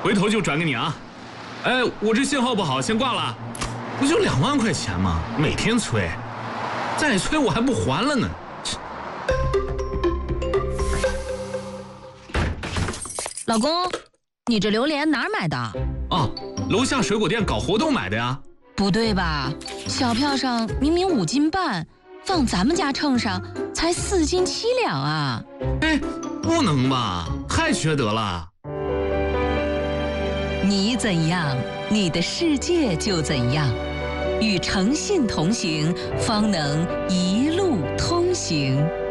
回头就转给你啊。哎，我这信号不好，先挂了。不就2万块钱吗？每天催，再催我还不还了呢。 老公，你这榴莲哪儿买的？ 哦，楼下水果店搞活动买的呀。 不对吧？小票上明明5斤半，放咱们家秤上才4斤7两啊！ 哎，不能吧？太缺德了。 你怎样，你的世界就怎样。与诚信同行，方能一路通行。